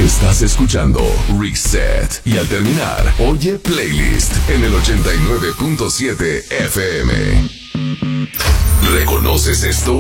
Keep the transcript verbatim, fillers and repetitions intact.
Estás escuchando Reset y al terminar, oye Playlist en el ochenta y nueve punto siete F M. ¿Reconoces esto?